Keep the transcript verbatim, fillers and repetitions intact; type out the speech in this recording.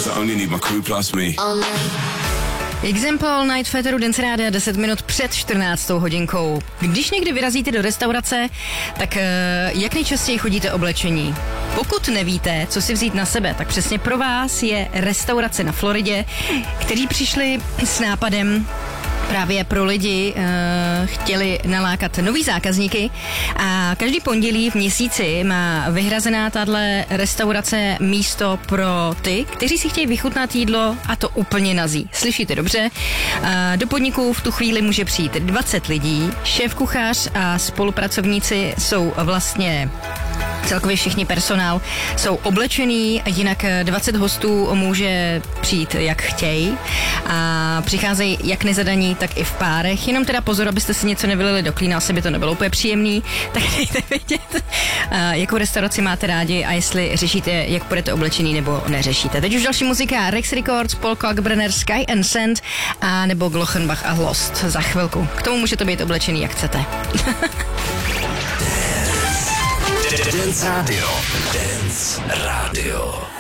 I only need my crew plus me. Example Night Fetteru Dance Rádia deset minut před čtrnáctou hodinkou. Když někdy vyrazíte do restaurace, tak jak nejčastěji chodíte oblečení? Pokud nevíte, co si vzít na sebe, tak přesně pro vás je restaurace na Floridě, kteří přišli s nápadem právě pro lidi uh, chtěli nalákat nový zákazníky a každý pondělí v měsíci má vyhrazená tahle restaurace místo pro ty, kteří si chtějí vychutnat jídlo a to úplně nazí. Slyšíte dobře? Uh, do podniku v tu chvíli může přijít dvacet lidí, šéfkuchař a spolupracovníci jsou vlastně celkově všichni personál jsou oblečený, jinak dvacet hostů může přijít jak chtějí a přicházejí jak nezadaní, tak i v párech. Jenom teda pozor, abyste si něco nevylili do klína, asi by to nebylo úplně příjemný, tak dejte vědět, jakou restauraci máte rádi a jestli řešíte, jak budete oblečený nebo neřešíte. Teď už další muzika, Rex Records, Paul Kalkbrenner, Sky and Sand a nebo Glochenbach a Lost za chvilku. K tomu můžete být oblečený, jak chcete. Dance Radio. Dance Radio.